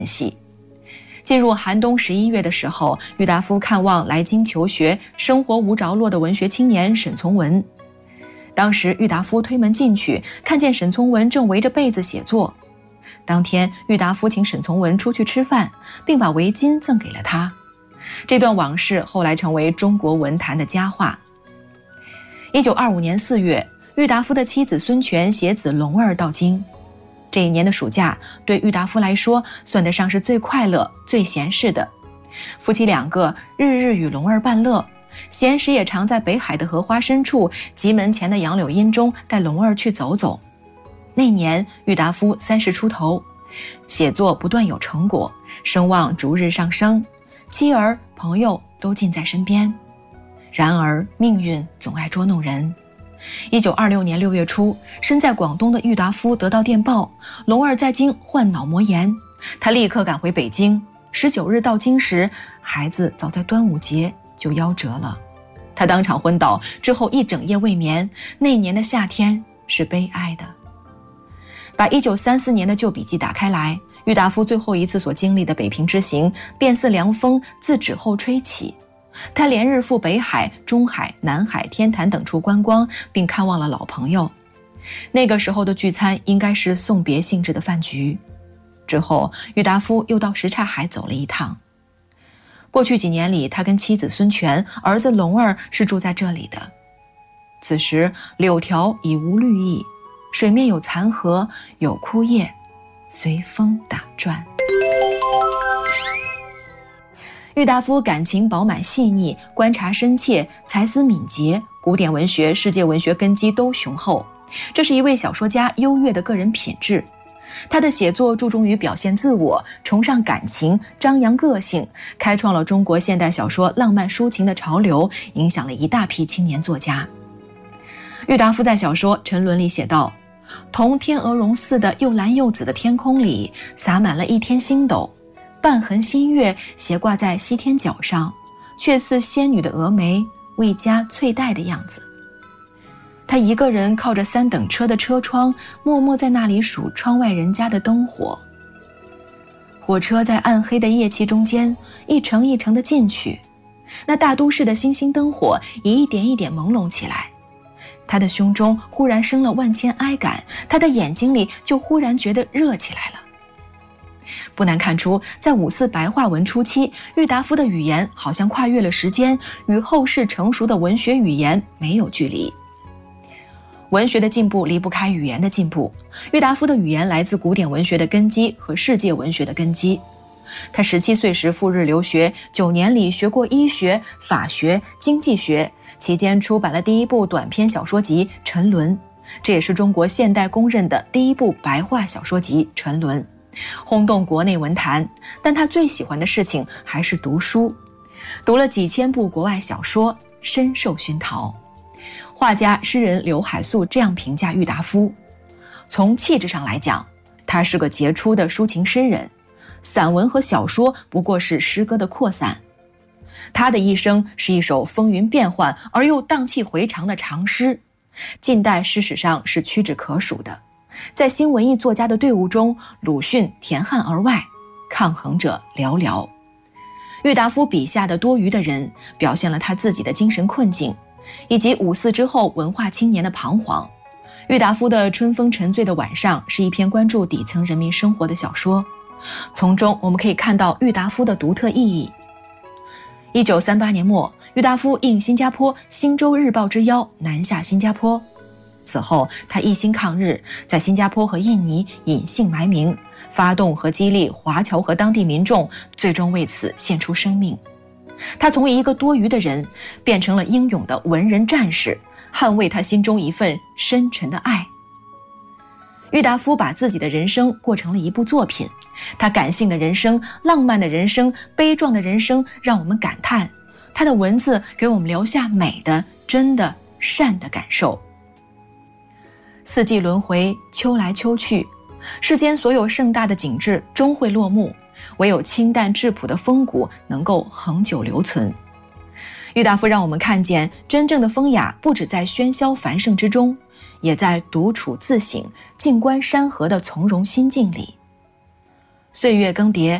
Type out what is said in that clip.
系。进入寒冬11月的时候，郁达夫看望来京求学、生活无着落的文学青年沈从文。当时郁达夫推门进去，看见沈从文正围着被子写作。当天郁达夫请沈从文出去吃饭，并把围巾赠给了他。这段往事后来成为中国文坛的佳话。1925年4月，郁达夫的妻子孙权携子龙儿到京。这一年的暑假对郁达夫来说算得上是最快乐、最闲适的。夫妻两个日日与龙儿伴乐，闲时也常在北海的荷花深处、集门前的杨柳荫中带龙儿去走走。那年郁达夫30出头，写作不断有成果，声望逐日上升，妻儿朋友都近在身边。然而命运总爱捉弄人。1926年6月初，身在广东的郁达夫得到电报，龙儿在京患脑膜炎，他立刻赶回北京。19日到京时，孩子早在端午节就夭折了。他当场昏倒，之后一整夜未眠。那年的夏天是悲哀的。把1934年的旧笔记打开来，郁达夫最后一次所经历的北平之行，便似凉风自指后吹起。他连日赴北海、中海、南海、天坛等处观光，并看望了老朋友。那个时候的聚餐应该是送别性质的饭局。之后郁达夫又到什刹海走了一趟。过去几年里，他跟妻子孙权、儿子龙儿是住在这里的。此时柳条已无绿意，水面有残荷，有枯叶，随风打转。郁达夫感情饱满细腻，观察深切，才思敏捷，古典文学、世界文学根基都雄厚，这是一位小说家优越的个人品质。他的写作注重于表现自我，崇尚感情，张扬个性，开创了中国现代小说浪漫抒情的潮流，影响了一大批青年作家。郁达夫在小说《沉沦》里写道：同天鹅绒似的又蓝又紫的天空里，洒满了一天星斗，半痕新月斜挂在西天角上，却似仙女的蛾眉未加翠带的样子。他一个人靠着3等车的车窗，默默在那里数窗外人家的灯火。火车在暗黑的夜气中间一程一程地进去，那大都市的星星灯火也一点一点朦胧起来。他的胸中忽然生了万千哀感，他的眼睛里就忽然觉得热起来了。不难看出，在5·4白话文初期，郁达夫的语言好像跨越了时间，与后世成熟的文学语言没有距离。文学的进步离不开语言的进步，郁达夫的语言来自古典文学的根基和世界文学的根基。他17岁时赴日留学，9年里学过医学、法学、经济学，期间出版了第一部短篇小说集《沉沦》，这也是中国现代公认的第一部白话小说集《沉沦》，轰动国内文坛。但他最喜欢的事情还是读书，读了几千部国外小说，深受熏陶。画家、诗人刘海粟这样评价郁达夫：从气质上来讲，他是个杰出的抒情诗人，散文和小说不过是诗歌的扩散。他的一生是一首风云变幻而又荡气回肠的长诗，近代诗史上是屈指可数的。在新文艺作家的队伍中，鲁迅、田汉而外，抗衡者寥寥。郁达夫笔下的多余的人，表现了他自己的精神困境，以及5·4之后文化青年的彷徨。郁达夫的《春风沉醉的晚上》是一篇关注底层人民生活的小说，从中我们可以看到郁达夫的独特意义。1938年末，郁达夫应新加坡《星洲日报》之邀南下新加坡。此后他一心抗日，在新加坡和印尼隐姓埋名，发动和激励华侨和当地民众，最终为此献出生命。他从一个多余的人变成了英勇的文人战士，捍卫他心中一份深沉的爱。郁达夫把自己的人生过成了一部作品，他感性的人生、浪漫的人生、悲壮的人生让我们感叹，他的文字给我们留下美的、真的、善的感受。四季轮回，秋来秋去，世间所有盛大的景致终会落幕，唯有清淡质朴的风骨能够恒久留存。郁达夫让我们看见真正的风雅不只在喧嚣繁盛之中，也在独处自省、静观山河的从容心境里。 岁月更迭，